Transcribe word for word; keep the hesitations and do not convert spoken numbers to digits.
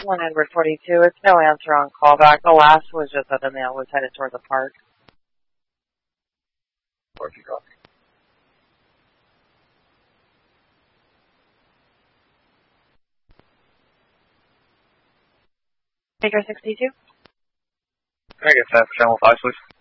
One Edward forty-two. It's no answer on callback. The last was just that the male was headed toward the park. Park, you copy. Baker sixty-two. Can I get that channel five, please?